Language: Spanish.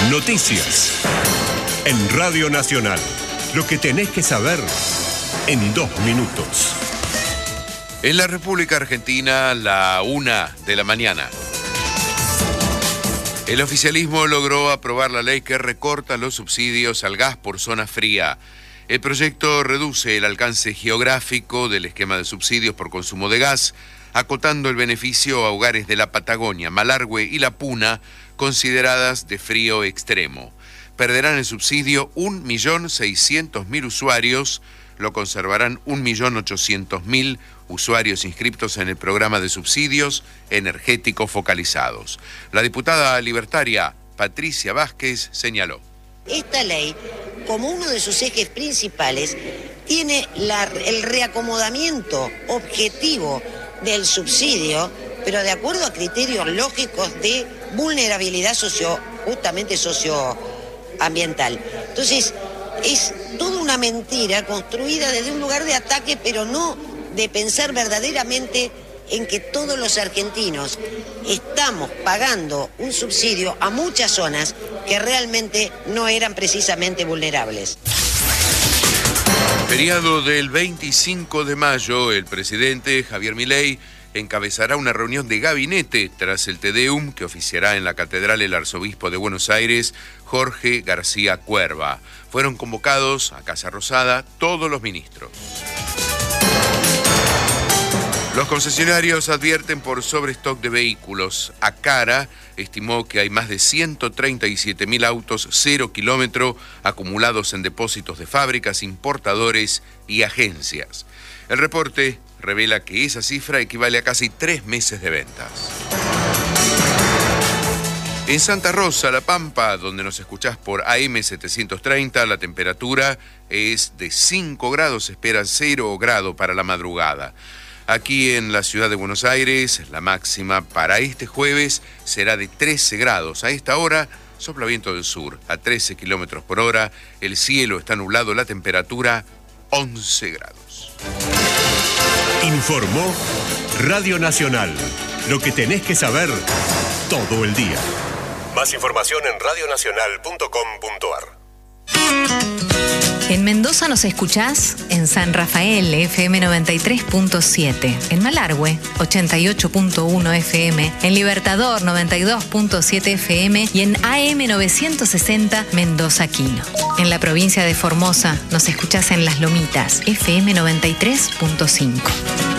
Noticias. En Radio Nacional. Lo que tenés que saber en 2 minutos. En la República Argentina, la 1 de la mañana. El oficialismo logró aprobar la ley que recorta los subsidios al gas por zona fría. El proyecto reduce el alcance geográfico del esquema de subsidios por consumo de gas, acotando el beneficio a hogares de la Patagonia, Malargüe y La Puna, consideradas de frío extremo. Perderán el subsidio 1.600.000 usuarios, lo conservarán 1.800.000 usuarios inscriptos en el programa de subsidios energéticos focalizados. La diputada libertaria Patricia Vázquez señaló. Esta ley, como uno de sus ejes principales, tiene el reacomodamiento objetivo del subsidio, pero de acuerdo a criterios lógicos de vulnerabilidad justamente socioambiental. Entonces, es toda una mentira construida desde un lugar de ataque, pero no de pensar verdaderamente en que todos los argentinos estamos pagando un subsidio a muchas zonas que realmente no eran precisamente vulnerables. Feriado del 25 de mayo, el presidente Javier Milei encabezará una reunión de gabinete tras el Te Deum que oficiará en la Catedral el arzobispo de Buenos Aires, Jorge García Cuerva. Fueron convocados a Casa Rosada todos los ministros. Los concesionarios advierten por sobrestock de vehículos. Acara estimó que hay más de 137.000 autos 0 kilómetro acumulados en depósitos de fábricas, importadores y agencias. El reporte revela que esa cifra equivale a casi 3 meses de ventas. En Santa Rosa, La Pampa, donde nos escuchás por AM 730, la temperatura es de 5 grados, se espera 0 grado para la madrugada. Aquí en la ciudad de Buenos Aires, la máxima para este jueves será de 13 grados. A esta hora sopla viento del sur a 13 kilómetros por hora. El cielo está nublado, la temperatura 11 grados. Informó Radio Nacional. Lo que tenés que saber todo el día. Más información en radionacional.com.ar. En Mendoza nos escuchás en San Rafael, FM 93.7, en Malargüe, 88.1 FM, en Libertador, 92.7 FM y en AM 960 Mendoza Quino. En la provincia de Formosa nos escuchás en Las Lomitas, FM 93.5.